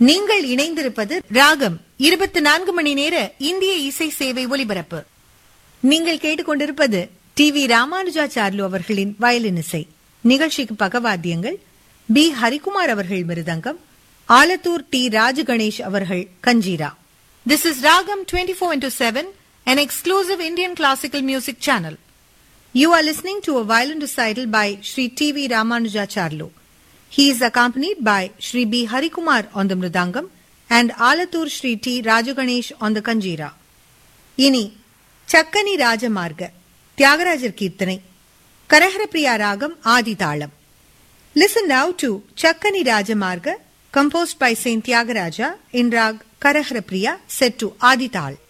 நீங்கள் இணைந்திருப்பது ராகம் 24 மணி நேர இந்திய இசை சேவை ஒலிபரப்பு. நீங்கள் கேட்டுக்கொண்டிருப்பது டி.வி. ராமானுஜாச்சார்லு அவர்களின் வயலின் இசை. நிகழ்ச்சிக்கு பக்கவாத்தியங்கள் பி. ஹரிகுமார் அவர்கள் மிருதங்கம், ஆலத்தூர் டி. ராஜகணேஷ் அவர்கள் kanjira. This is Ragam 24/7, an exclusive Indian classical music channel. You are listening to a violin recital by Sri T.V. Ramanujacharlu. He is accompanied by Sri B. Harikumar on the mridangam and Alathur Sri T. Rajaganesh on the kanjira. Ini Chakkani Rajamarga, Tyagarajar Kirtanai, Karaharapriya Ragam Adi Thalam. Listen now to Chakkani Rajamarga, composed by Saint Tyagaraja in Rag Karaharapriya, set to Adi Thal.